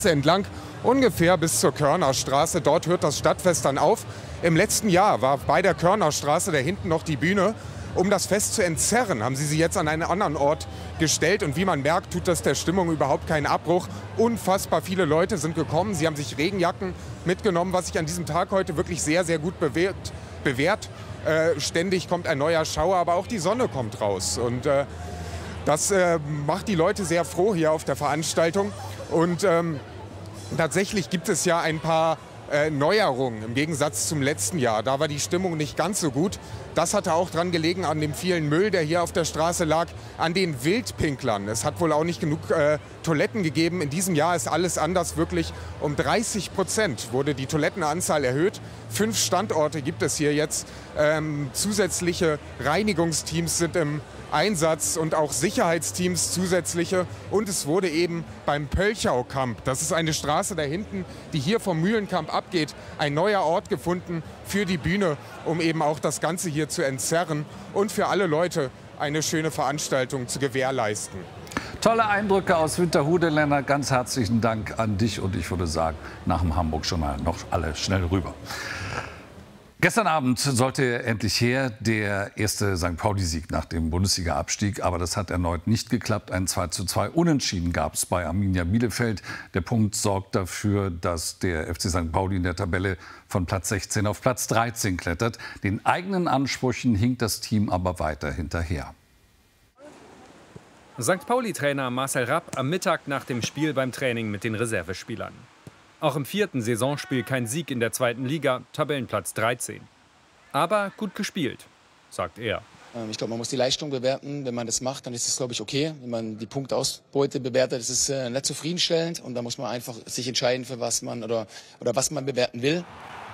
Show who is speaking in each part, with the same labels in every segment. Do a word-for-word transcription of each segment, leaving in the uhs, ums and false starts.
Speaker 1: entlang, ungefähr bis zur Körnerstraße. Dort hört das Stadtfest dann auf. Im letzten Jahr war bei der Körnerstraße da hinten noch die Bühne. Um das Fest zu entzerren, haben sie sie jetzt an einen anderen Ort gestellt. Und wie man merkt, tut das der Stimmung überhaupt keinen Abbruch. Unfassbar viele Leute sind gekommen. Sie haben sich Regenjacken mitgenommen, was sich an diesem Tag heute wirklich sehr, sehr gut bewährt. bewährt. Äh, ständig kommt ein neuer Schauer, aber auch die Sonne kommt raus. Und äh, das äh, macht die Leute sehr froh hier auf der Veranstaltung. Und ähm, tatsächlich gibt es ja ein paar äh, Neuerungen im Gegensatz zum letzten Jahr. Da war die Stimmung nicht ganz so gut. Das hatte auch dran gelegen an dem vielen Müll, der hier auf der Straße lag, an den Wildpinklern. Es hat wohl auch nicht genug äh, Toiletten gegeben. In diesem Jahr ist alles anders. Wirklich um dreißig Prozent wurde die Toilettenanzahl erhöht. Fünf Standorte gibt es hier jetzt. Ähm, zusätzliche Reinigungsteams sind im Einsatz und auch Sicherheitsteams zusätzliche. Und es wurde eben beim Pölchau-Kamp, das ist eine Straße da hinten, die hier vom Mühlenkamp abgeht, ein neuer Ort gefunden für die Bühne, um eben auch das Ganze hier zu entzerren und für alle Leute eine schöne Veranstaltung zu gewährleisten.
Speaker 2: Tolle Eindrücke aus Winterhude, Lennart. Ganz herzlichen Dank an dich. Und ich würde sagen, nach dem Hamburg-Journal noch alle schnell rüber. Gestern Abend sollte endlich her der erste Sankt Pauli-Sieg nach dem Bundesliga-Abstieg. Aber das hat erneut nicht geklappt. Ein zwei zu zwei Unentschieden gab es bei Arminia Bielefeld. Der Punkt sorgt dafür, dass der F C Sankt Pauli in der Tabelle von Platz sechzehn auf Platz dreizehn klettert. Den eigenen Ansprüchen hinkt das Team aber weiter hinterher.
Speaker 3: Sankt Pauli-Trainer Marcel Rapp am Mittag nach dem Spiel beim Training mit den Reservespielern. Auch im vierten Saisonspiel kein Sieg in der zweiten Liga, Tabellenplatz dreizehn. Aber gut gespielt, sagt er.
Speaker 4: Ich glaube, man muss die Leistung bewerten. Wenn man das macht, dann ist es, glaube ich, okay. Wenn man die Punktausbeute bewertet, das ist äh, nicht zufriedenstellend. Und da muss man einfach sich entscheiden, für was man oder, oder was man bewerten will.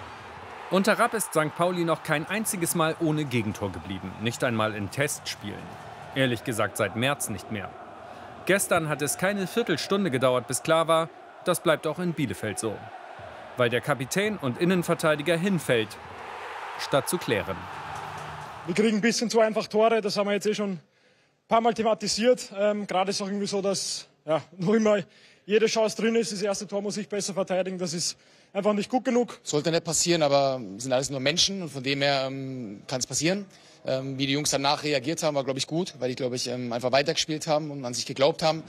Speaker 3: Unter Rapp ist Sankt Pauli noch kein einziges Mal ohne Gegentor geblieben. Nicht einmal in Testspielen. Ehrlich gesagt seit März nicht mehr. Gestern hat es keine Viertelstunde gedauert, bis klar war, das bleibt auch in Bielefeld so. Weil der Kapitän und Innenverteidiger hinfällt, statt zu klären.
Speaker 5: Wir kriegen ein bisschen zu einfach Tore, das haben wir jetzt eh schon ein paar Mal thematisiert. Ähm, Gerade ist es auch irgendwie so, dass ja, noch immer jede Chance drin ist. Das erste Tor muss ich besser verteidigen, das ist einfach nicht gut genug.
Speaker 4: Sollte nicht passieren, aber wir sind alles nur Menschen und von dem her ähm, kann es passieren. Ähm, wie die Jungs danach reagiert haben, war, glaube ich, gut, weil die, glaube ich, ähm, einfach weitergespielt haben und an sich geglaubt haben.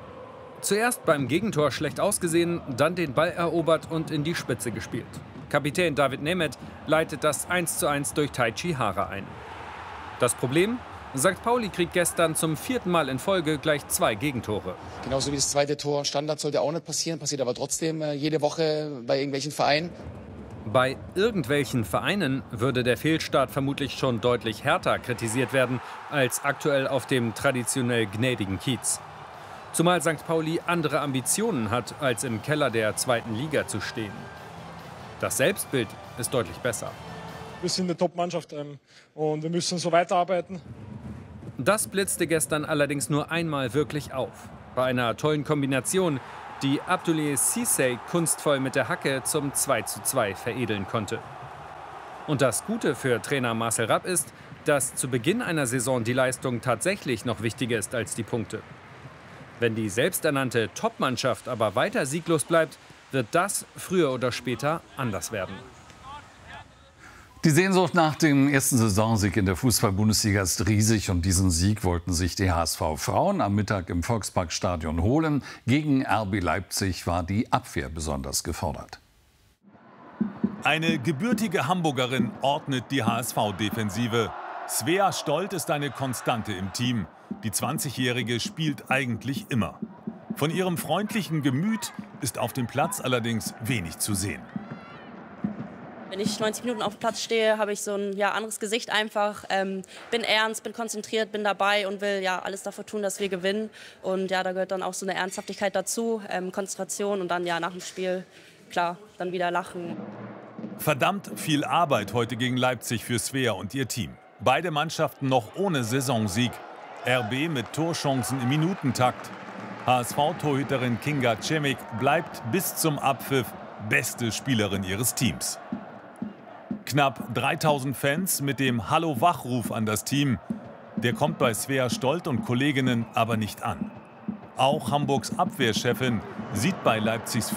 Speaker 3: Zuerst beim Gegentor schlecht ausgesehen, dann den Ball erobert und in die Spitze gespielt. Kapitän David Nemeth leitet das eins zu eins durch Taichi Hara ein. Das Problem? Sankt Pauli kriegt gestern zum vierten Mal in Folge gleich zwei Gegentore.
Speaker 4: Genauso wie das zweite Tor. Standard sollte auch nicht passieren, passiert aber trotzdem äh, jede Woche bei irgendwelchen Vereinen.
Speaker 3: Bei irgendwelchen Vereinen würde der Fehlstart vermutlich schon deutlich härter kritisiert werden als aktuell auf dem traditionell gnädigen Kiez. Zumal Sankt Pauli andere Ambitionen hat, als im Keller der zweiten Liga zu stehen. Das Selbstbild ist deutlich besser.
Speaker 5: Wir sind eine Top-Mannschaft ähm, und wir müssen so weiterarbeiten.
Speaker 3: Das blitzte gestern allerdings nur einmal wirklich auf. Bei einer tollen Kombination, die Abdoulaye Cissé kunstvoll mit der Hacke zum zwei zu zwei veredeln konnte. Und das Gute für Trainer Marcel Rapp ist, dass zu Beginn einer Saison die Leistung tatsächlich noch wichtiger ist als die Punkte. Wenn die selbsternannte Top-Mannschaft aber weiter sieglos bleibt, wird das früher oder später anders werden.
Speaker 2: Die Sehnsucht nach dem ersten Saisonsieg in der Fußball-Bundesliga ist riesig. Und diesen Sieg wollten sich die H S V-Frauen am Mittag im Volksparkstadion holen. Gegen R B Leipzig war die Abwehr besonders gefordert.
Speaker 6: Eine gebürtige Hamburgerin ordnet die H S V-Defensive. Svea Stolt ist eine Konstante im Team. Die zwanzigjährige spielt eigentlich immer. Von ihrem freundlichen Gemüt ist auf dem Platz allerdings wenig zu sehen.
Speaker 7: Wenn ich neunzig Minuten auf dem Platz stehe, habe ich so ein ja, anderes Gesicht einfach. Ähm, bin ernst, bin konzentriert, bin dabei und will ja alles dafür tun, dass wir gewinnen. Und ja, da gehört dann auch so eine Ernsthaftigkeit dazu, ähm, Konzentration und dann ja nach dem Spiel, klar, dann wieder lachen.
Speaker 6: Verdammt viel Arbeit heute gegen Leipzig für Svea und ihr Team. Beide Mannschaften noch ohne Saisonsieg. R B mit Torchancen im Minutentakt. H S V-Torhüterin Kinga Cemik bleibt bis zum Abpfiff beste Spielerin ihres Teams. Knapp dreitausend Fans mit dem Hallo-Wachruf an das Team. Der kommt bei Svea Stolt und Kolleginnen aber nicht an. Auch Hamburgs Abwehrchefin sieht bei Leipzigs